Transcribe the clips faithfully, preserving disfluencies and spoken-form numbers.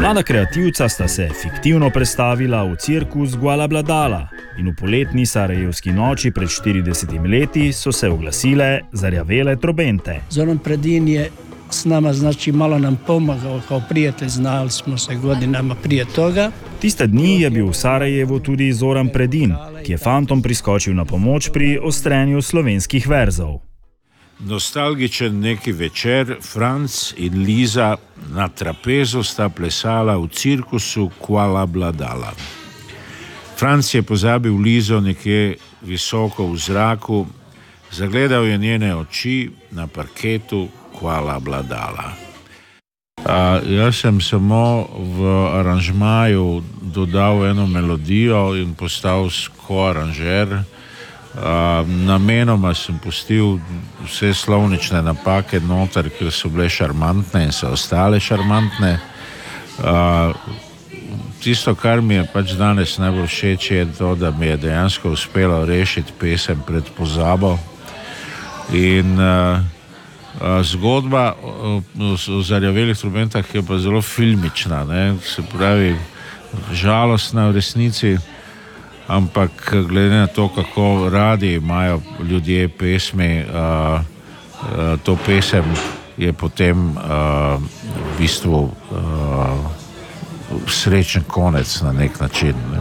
Mlada kreativca sta se fiktivno prestavila v cirkus Gualabladala in v poletni sarajevski noči pred štiridesetimi leti so se oglasile zarjavele trobente. Zoran Predin je s nama, znači malo nam pomagao kao prijatelj, znali smo se godinama prije toga. Tiste dni je bil v Sarajevu tudi Zoran Predin, ki je fantom priskočil na pomoč pri ostrenju slovenskih verzov. Nostalgičen neki večer, Franc in Liza na trapezu sta plesala v cirkusu Gualabladala. Franc je pozabil Lizo nekje visoko v zraku, zagledal je njene oči na parketu Gualabladala. A, jaz sem samo v aranžmaju dodal eno melodijo in postal skoaranžer. Uh, namenoma sem pustil vse slovnične napake noter, ker so bile šarmantne in so ostale šarmantne. Uh, tisto, kar mi je pač danes najbolj všeč, je to, da mi je dejansko uspelo rešiti pesem pred pozabo. In uh, uh, zgodba o, o zarjavelih trobentah je pa zelo filmična, ne? Se pravi, žalostna v resnici. Ampak glede na to, kako radi imajo ljudje pesmi, uh, uh, to pesem je potem uh, v bistvu uh, srečen konec na nek način. Ne?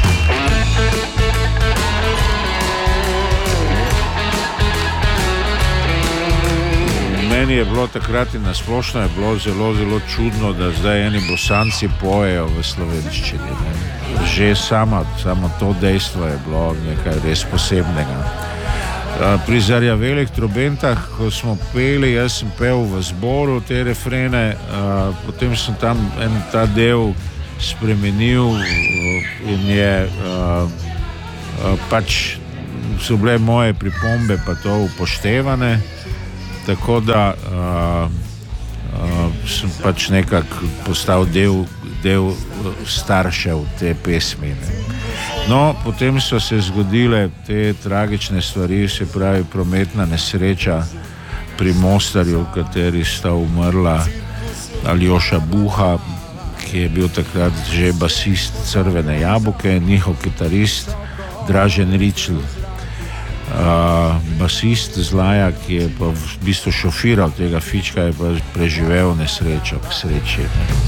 Meni je bilo takrat in nasplošno je bilo zelo, zelo čudno, da zdaj eni Bosanci pojejo v slovenščini. Ne? Že sama, samo to dejstvo je bilo nekaj res posebnega. Pri zarjavelih trobentah, ko smo peli, jaz sem pel v zboru te refrene, potem sem tam en ta del spremenil in je pač so bile moje pripombe pa to upoštevane, tako da sem pač nekako postal del del staršev te pesmi. Ne. No, potem so se zgodile te tragične stvari, se pravi prometna nesreča pri Mostarju, v kateri sta umrla Aljoša Buha, ki je bil takrat že basist Crvene jabuke, njihov kitarist Dražen Ričl, uh, basist Zlaja, ki je pa v bistvu šofiral tega fička, je pa preživel nesrečo k sreči. Ne.